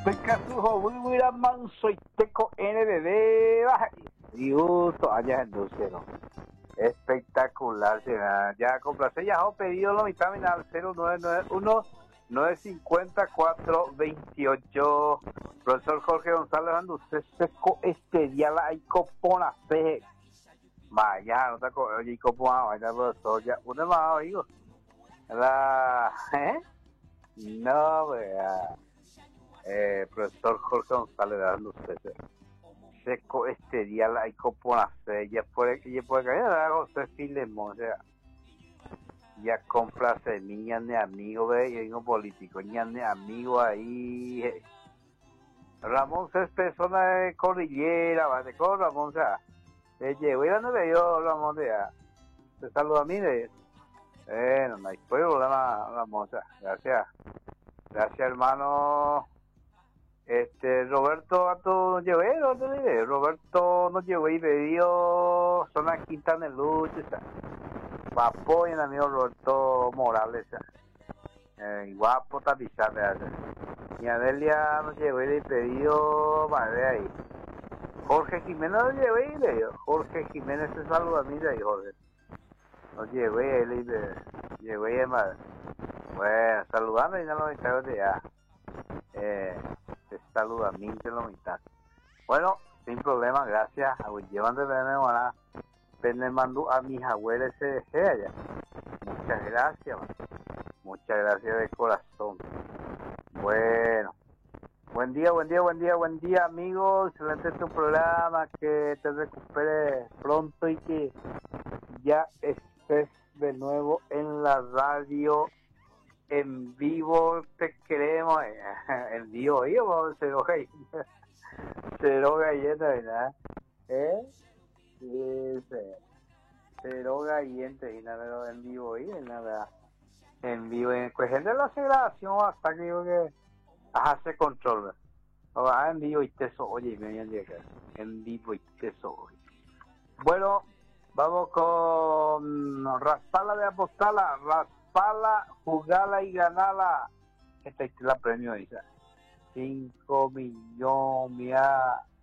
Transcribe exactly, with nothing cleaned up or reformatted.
Pecasujo, Wilwira Manso y Teco N B B, y justo allá en Lucero. Espectacular, será. Ya complace, ya he pedido la vitamina al cero nueve nueve uno nueve cinco cuatro dos ocho. Profesor Jorge González Anduce, seco este día la hay copona fe. Vaya, no te acuerdas, oye, copona, vaya, profesor, ya, una más, digo. La, ¿eh? No, vea. Eh, profesor Jorge González Anduce, seco este día la hay copona fe. Ya puede, ya puede caer a José Filemón, o sea. Ya complace niña de amigo, ve, y digo político, niña de amigo ahí. Eh. Ramón es persona de cordillera, ¿vale? Con Ramón, o sea, le llevo y no le dio Ramón, de ya. Se saluda a mí, de bueno, no hay problema, Ramón, o sea, gracias, gracias, hermano. Este, Roberto, a tu llevé, no te diré, Roberto nos llevó y me dio zona Quintana de Luz, o sea. Guapo y el amigo Roberto Morales, eh, guapo tapizarle, y Adelia nos llevó y le pidió, madre ahí. Jorge Jiménez nos llevó y le dio, Jorge Jiménez se saluda a mí de ahí, Jorge. Nos llevó y le llevó y madre. Bueno, saludando y no lo mitad de ya. Eh, te saluda a mí, te lo mitad. Bueno, sin problema, gracias. Llevan de verme ahora. Me mandó a mis abuelos ese deseo allá. Muchas gracias, man. Muchas gracias de corazón. Bueno, buen día, buen día, buen día, buen día, amigos. Excelente tu programa, que te recuperes pronto y que ya estés de nuevo en la radio en vivo. Te queremos en vivo, ¿eh? Cero galleta, cero galleta, ¿verdad? ¿Eh? Dice, cero gallente y nada en vivo y nada en vivo en cuestión de la aceleración hasta que digo que hace control o en vivo y te so, oye me voy a llegar en vivo y te so. Bueno, vamos con Raspala de Apostala, Raspala, jugala y ganala. Esta es la premio, dice cinco millones, mira.